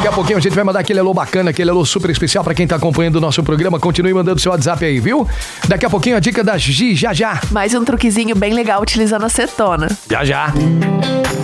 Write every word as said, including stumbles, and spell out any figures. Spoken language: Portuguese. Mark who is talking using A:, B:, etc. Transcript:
A: Daqui a pouquinho a gente vai mandar aquele alô bacana, aquele alô super especial pra quem tá acompanhando o nosso programa. Continue mandando seu WhatsApp aí, viu? Daqui a pouquinho a dica da Gi, já já.
B: Mais um truquezinho bem legal utilizando acetona.
A: Já já.